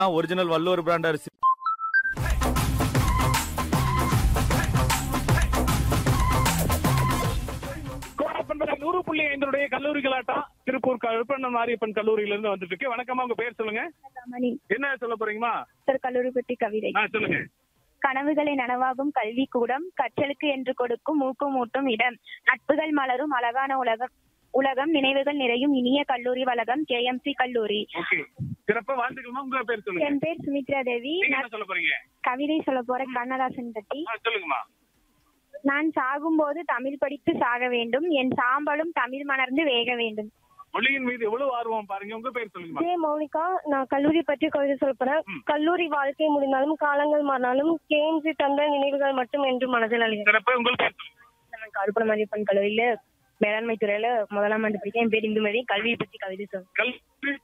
Original Valluvar brand அரிசி. கல்லூரி கலாட்டா திருப்பூர் கருப்பண்ணன் மாரியப்பன் கல்லூரியிலிருந்து வந்துட்டு இருக்கு. வணக்கமா, உங்க பேர் சொல்லுங்க. என்ன சொல்ல போறீங்கம்மா? கல்லூரி பற்றி கவிதை. சொல்லுங்க. கனவுகளை நனவாகும் கல்வி கூடம், கற்றலுக்கு என்று கொடுக்கும் ஊக்கமூட்டும் இடம், நட்புகள் மலரும் அழகான உலகம், நினைவுகள் நிறையும் இனிய கல்லூரி வளாகம் KMC கல்லூரி. சிறப்பா வாழ்த்துக்கள்மா. உங்க பேர் சொல்லுங்க. என் பேர் சுமித்ரா தேவி. சொல்ல போறீங்க? கவிதை சொல்ல போறேன் கண்ணதாசன் பற்றி. சொல்லுங்கம்மா. நான் சாகும்போது தமிழ் படித்து சாக வேண்டும், என் சாம்பலும் தமிழ் மலர்ந்து வேக வேண்டும். மொழியின் மீது எவ்வளவு ஆர்வம் பாருங்க. உங்க பேர் சொல்லுங்க. மௌனிகா. நான் கல்லூரி பற்றி கவிதை சொல்ல போறேன். கல்லூரி வாழ்க்கை முடிந்தாலும் காலங்கள் மாறினாலும் KMC தந்த நினைவுகள் மட்டும் என்று மனதில் அழியும். உங்கள் பேர் சொல்லுங்க. நான் கருப்பண்ணன் மாரியப்பன் கல்லூரியில மேலாண்மை துறையில முதலாம் ஆண்டு படிக்க. என் பேர் இந்துமதி. கல்வியை பற்றி கவிதை சொல்றேன்.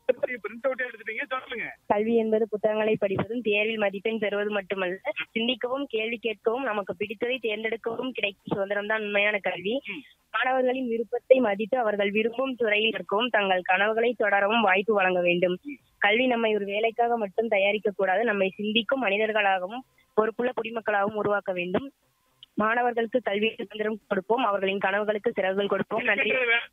கல்வி என்பது புத்தகங்களை படிப்பதும் தேர்வில் மதிப்பெண் பெறுவது மட்டுமல்ல, சிந்திக்கவும் கேள்வி கேட்கவும் நமக்கு பிடித்ததை தேர்ந்தெடுக்கவும் கிடைக்கும் சுதந்திரம் தான் உண்மையான கல்வி. மாணவர்களின் விருப்பத்தை மதித்து அவர்கள் விரும்பும் துறையில் இருக்கவும் தங்கள் கனவுகளை தொடரவும் வாய்ப்பு வழங்க வேண்டும். கல்வி நம்மை ஒரு வேலைக்காக மட்டும் தயாரிக்க கூடாது, நம்மை சிந்திக்கும் மனிதர்களாகவும் பொறுப்புள்ள குடிமக்களாகவும் உருவாக்க வேண்டும். மாணவர்களுக்கு கல்வி சுதந்திரம் கொடுப்போம், அவர்களின் கனவுகளுக்கு சிறகுகள் கொடுப்போம். நன்றி.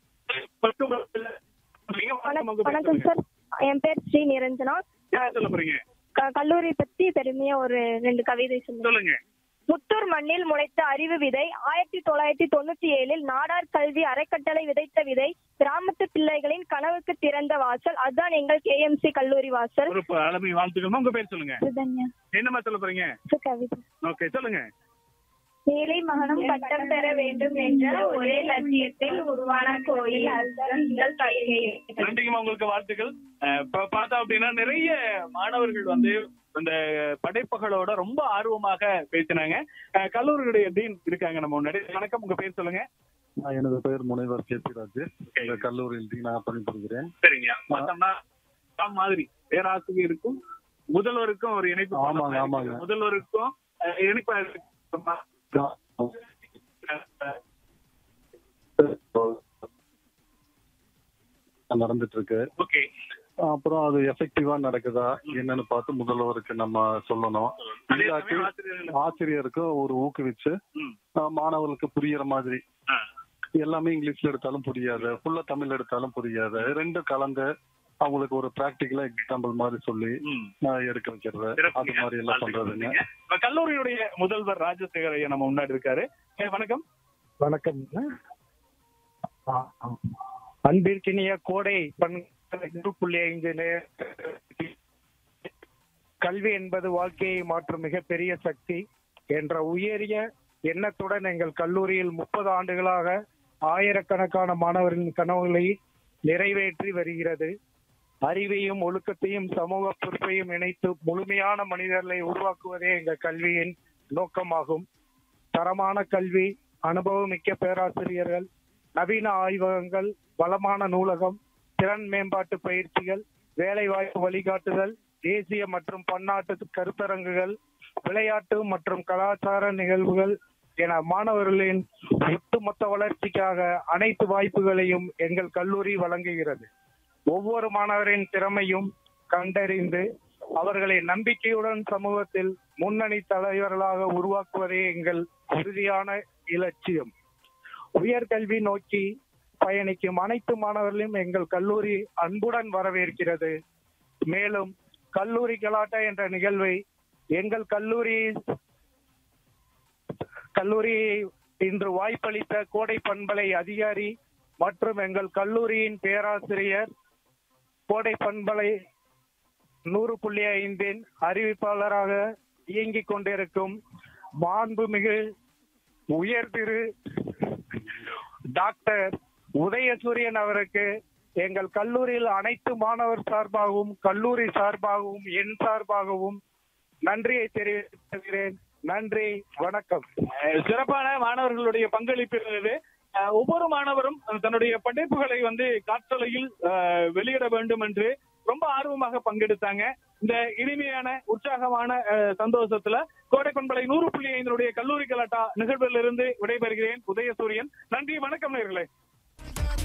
வணக்கம் சார், என் பேர் ஸ்ரீ நிரஞ்சனா. கல்லூரி பத்தி பெருமையா ஒரு 2 கவிதை சொல்லுங்க. முத்தூர் மண்ணில் முளைத்த அறிவு விதை, 1997 நாடார் கல்வி அறக்கட்டளை விதைத்த விதை, கிராமத்து பிள்ளைகளின் கனவுக்கு திறந்த வாசல், அதுதான் எங்கள் KMC கல்லூரி வாசல். உங்க பேர் சொல்லுங்க. என்னமா சொல்ல போறீங்க? கவிதை. சொல்லுங்க. ஏழை மகனும் பட்டம் பெற வேண்டும் என்ற ஒரே லட்சியத்தில் உருவான கோயில், நன்றிங்கம்மா, உங்களுக்கு வாழ்த்துக்கள். பார்த்தா அப்படின்னா நிறைய மாணவர்கள் வந்து இந்த படைப்புகளோட ரொம்ப ஆர்வமாக பேசினாங்க. கல்லூரியுடைய டீன் இருக்காங்க நம்ம முன்னாடி. வணக்கம், உங்க பேர் சொல்லுங்க. எனது பெயர் முனைவர் KP ராஜேஷ். கல்லூரியில் டீனாக பணிபுரிகிறேன். சரிங்க. மாதிரி பேராசிரியருக்கும் முதல்வருக்கும் ஒரு இணைப்பு. ஆமாங்க. முதல்வருக்கும் இணைப்பா நடந்துட்டு இருக்கு. அப்புறம் அது எஃபெக்டிவா நடக்குதா என்னன்னு பார்த்து முதல்வருக்கு நம்ம சொல்லணும். ஆசிரியருக்கு ஒரு ஊக்குவிச்சு மாணவர்களுக்கு புரியுற மாதிரி. எல்லாமே இங்கிலீஷ்ல எடுத்தாலும் புரியாது, ஃபுல்லா தமிழ் எடுத்தாலும் புரியாது. 2 கலந்து அவங்களுக்கு ஒரு பிராக்டிகலா எக்ஸாம்பிள் மாதிரி சொல்லி எடுக்க வைக்கிறது, அது மாதிரி எல்லாம் பண்றதுங்க. கல்லூரியுடைய முதல்வர் ராஜசேகர் ஐயா நம்ம முன்னாடி இருக்காரு. வணக்கம். வணக்கம். அன்பிற்கினிய கோடை 2.5 கல்வி என்பது வாழ்க்கையை மாற்றும் மிகப்பெரிய சக்தி என்ற உயரிய எண்ணத்துடன் எங்கள் கல்லூரியில் 30 ஆண்டுகளாக ஆயிரக்கணக்கான மாணவர்களின் கனவுகளை நிறைவேற்றி வருகிறது. அறிவையும் ஒழுக்கத்தையும் சமூக பொறுப்பையும் இணைத்து முழுமையான மனிதர்களை உருவாக்குவதே எங்கள் கல்வியின் நோக்கமாகும். தரமான கல்வி, அனுபவமிக்க பேராசிரியர்கள், நவீன ஆய்வகங்கள், வளமான நூலகம், திறன் மேம்பாட்டு பயிற்சிகள், வேலைவாய்ப்பு வழிகாட்டுதல், தேசிய மற்றும் பன்னாட்டு கருத்தரங்குகள், விளையாட்டு மற்றும் கலாச்சார நிகழ்வுகள் என மாணவர்களின் ஒட்டுமொத்த வளர்ச்சிக்காக அனைத்து வாய்ப்புகளையும் எங்கள் கல்லூரி வழங்குகிறது. ஒவ்வொரு மாணவரின் திறமையும் கண்டறிந்து அவர்களை நம்பிக்கையுடன் சமூகத்தில் முன்னணி தலைவர்களாக உருவாக்குவதே எங்கள் உறுதியான இலட்சியம். உயர்கல்வி நோக்கி பயணிக்கும் அனைத்து மாணவர்களையும் எங்கள் கல்லூரி அன்புடன் வரவேற்கிறது. மேலும் கல்லூரி கலாட்டா என்ற நிகழ்வை எங்கள் கல்லூரி இன்று வாய்ப்பளித்த கோடை பண்பலை அதிகாரி மற்றும் எங்கள் கல்லூரியின் பேராசிரியர், கோடை பண்பலை 100.5 அறிவிப்பாளராக இயங்கிக் கொண்டிருக்கும் மாண்புமிகு உயர்திரு டாக்டர் உதயசூரியன் அவருக்கு எங்கள் கல்லூரியில் அனைத்து மாணவர் சார்பாகவும் கல்லூரி சார்பாகவும் என் சார்பாகவும் நன்றியை தெரிவிக்கிறேன். நன்றி, வணக்கம். சிறப்பான மாணவர்களுடைய பங்களிப்பு இருந்தது. ஒவ்வொரு மாணவரும் தன்னுடைய படைப்புகளை வந்து காற்றலையில் வெளியிட வேண்டும் என்று ரொம்ப ஆர்வமாக பங்கெடுத்தாங்க. இந்த இனிமையான உற்சாகமான சந்தோஷத்துல கோடை பண்பலை 100.5 கல்லூரி கலாட்டா நிகழ்விலிருந்து விடைபெறுகிறேன். உதயசூரியன். நன்றி, வணக்கம் நேயர்களே.